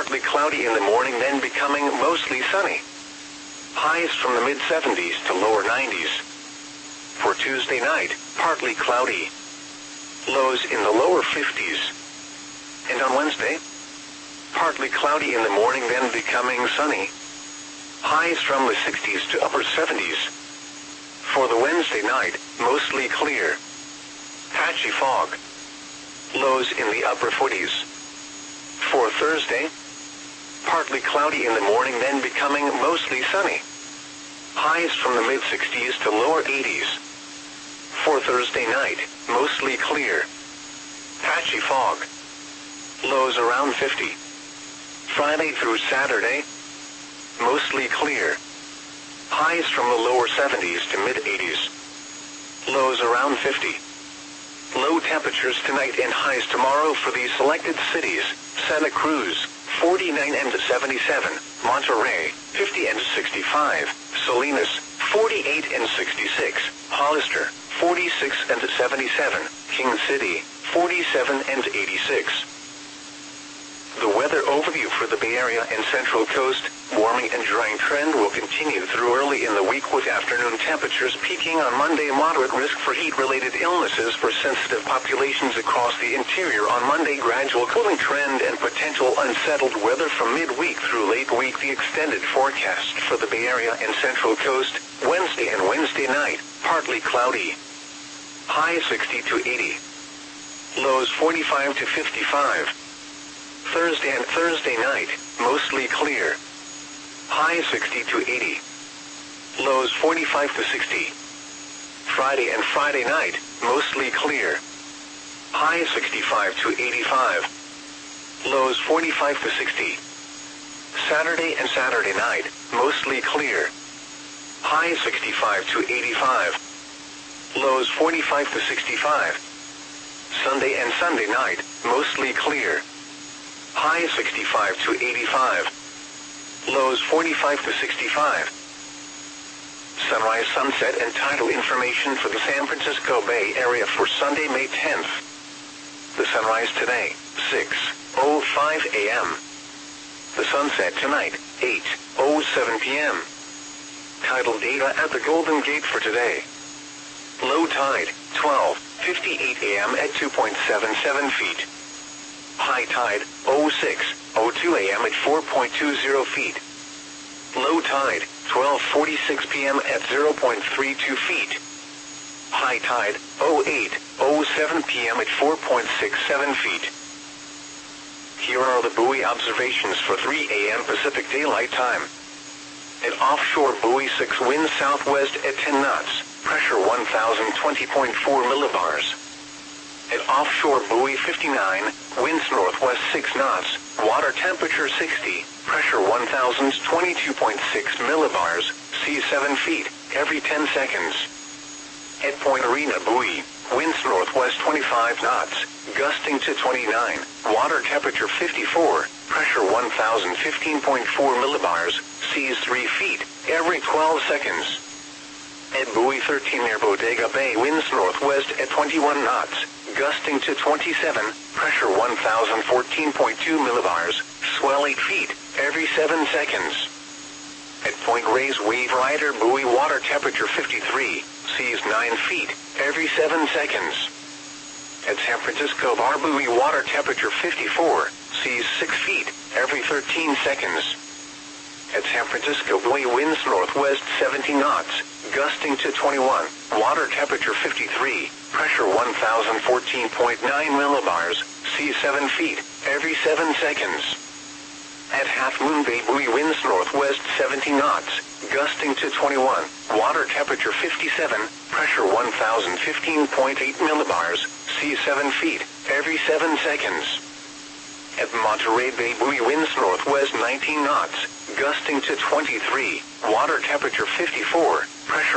partly cloudy in the morning, then becoming mostly sunny. Highs from the mid-70s to lower 90s. For Tuesday night, partly cloudy. Lows in the lower 50s. And on Wednesday, partly cloudy in the morning, then becoming sunny. Highs from the 60s to upper 70s. For the Wednesday night, mostly clear. Patchy fog. Lows in the upper 40s. For Thursday, partly cloudy in the morning, then becoming mostly sunny. Highs from the mid-60s to lower 80s. For Thursday night, mostly clear. Patchy fog. Lows around 50. Friday through Saturday, mostly clear. Highs from the lower 70s to mid-80s. Lows around 50. Low temperatures tonight and highs tomorrow for these selected cities: Santa Cruz, 49 and 77, Monterey, 50 and 65, Salinas, 48 and 66, Hollister, 46 and 77, King City, 47 and 86. The weather overview for the Bay Area and Central Coast: warming and drying trend will continue through early in the week, with afternoon temperatures peaking on Monday. Moderate risk for heat-related illnesses for sensitive populations across the interior on Monday. Gradual cooling trend and potential unsettled weather from midweek through late week. The extended forecast for the Bay Area and Central Coast: Wednesday and Wednesday night, partly cloudy. High 60 to 80. Lows 45 to 55. Thursday and Thursday night, mostly clear. High 60 to 80. Lows 45 to 60. Friday and Friday night, mostly clear. High 65 to 85. Lows 45 to 60. Saturday and Saturday night, mostly clear. High 65 to 85. Lows 45 to 65. Sunday and Sunday night, mostly clear. High 65 to 85. Lows 45 to 65. Sunrise, sunset, and tidal information for the San Francisco Bay Area for Sunday, May 10th. The sunrise today, 6:05 a.m. The sunset tonight, 8:07 p.m. Tidal data at the Golden Gate for today. Low tide, 12:58 a.m. at 2.77 feet. High tide, 06:02 a.m. at 4.20 feet. Low tide, 12:46 p.m. at 0.32 feet. High tide, 08:07 p.m. at 4.67 feet. Here are the buoy observations for 3 a.m. Pacific Daylight Time. At offshore buoy 6, wind southwest at 10 knots, pressure 1020.4 millibars. At offshore buoy 59, winds northwest 6 knots, water temperature 60, pressure 1022.6 millibars, seas 7 feet, every 10 seconds. At Point Arena buoy, winds northwest 25 knots, gusting to 29, water temperature 54, pressure 1015.4 millibars, seas 3 feet, every 12 seconds. At buoy 13 near Bodega Bay, winds northwest at 21 knots, gusting to 27, pressure 1014.2 millibars, swell 8 feet, every 7 seconds. At Point Reyes Wave Rider buoy, water temperature 53, seas 9 feet, every 7 seconds. At San Francisco Bar buoy, water temperature 54, seas 6 feet, every 13 seconds. At San Francisco buoy, winds northwest 70 knots, gusting to 21, water temperature 53, pressure 1014.9 millibars, seas 7 feet, every 7 seconds. At Half Moon Bay buoy, winds northwest 70 knots, gusting to 21, water temperature 57, pressure 1015.8 millibars, seas 7 feet, every 7 seconds. At Monterey Bay buoy, winds northwest 19 knots, gusting to 23, water temperature 54, pressure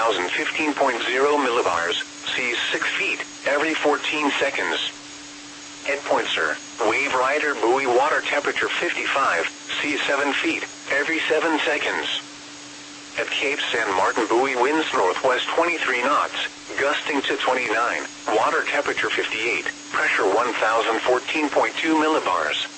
1015.0 millibars, seas 6 feet, every 14 seconds. At Point Sur, Wave Rider buoy, water temperature 55, seas 7 feet, every 7 seconds. At Cape San Martin buoy, winds northwest 23 knots, gusting to 29, water temperature 58, pressure 1014.2 millibars,